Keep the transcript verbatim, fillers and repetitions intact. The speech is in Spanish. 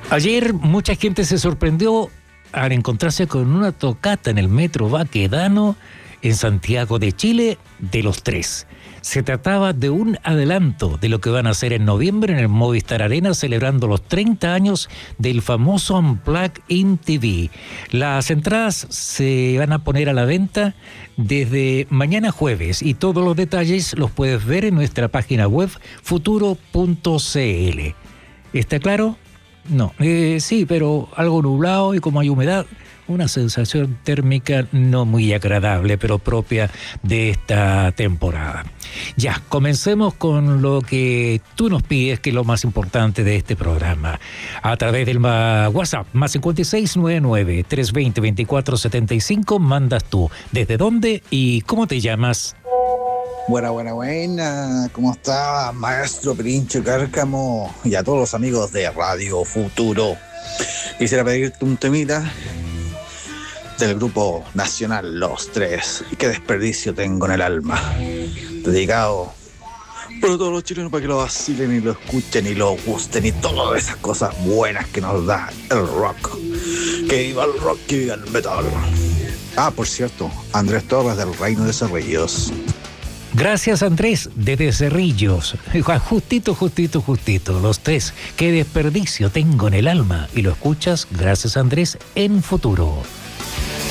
Ayer mucha gente se sorprendió al encontrarse con una tocata en el metro Baquedano en Santiago de Chile de Los Tres. Se trataba de un adelanto de lo que van a hacer en noviembre en el Movistar Arena, celebrando los treinta años del famoso Unplugged M T V. Las entradas se van a poner a la venta desde mañana jueves y todos los detalles los puedes ver en nuestra página web futuro punto c l. ¿Está claro? No, eh, sí, pero algo nublado y como hay humedad, una sensación térmica no muy agradable, pero propia de esta temporada. Ya, comencemos con lo que tú nos pides, que es lo más importante de este programa. A través del WhatsApp, más cincuenta y seis noventa y nueve, trescientos veinte, veinticuatro setenta y cinco, mandas tú desde dónde y cómo te llamas. Buena, buena, buena. ¿Cómo está, maestro Pirincho Cárcamo? Y a todos los amigos de Radio Futuro. Quisiera pedirte un temita del grupo nacional Los Tres. Qué desperdicio tengo en el alma. Dedicado para todos los chilenos, para que lo vacilen y lo escuchen y lo gusten y todas esas cosas buenas que nos da el rock. Que viva el rock, que viva el metal. Ah, por cierto, Andrés Torres del Reino de Cerrillos. Gracias, Andrés, desde Cerrillos. Justito, justito, justito. Los Tres. Qué desperdicio tengo en el alma. Y lo escuchas, gracias, Andrés, en Futuro.